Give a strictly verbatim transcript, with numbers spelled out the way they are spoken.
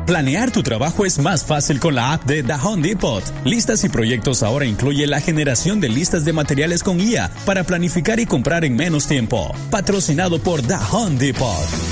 Planear tu trabajo es más fácil con la app de The Home Depot. Listas y proyectos ahora incluye la generación de listas de materiales con I A para planificar y comprar en menos tiempo. Patrocinado por The Home Depot.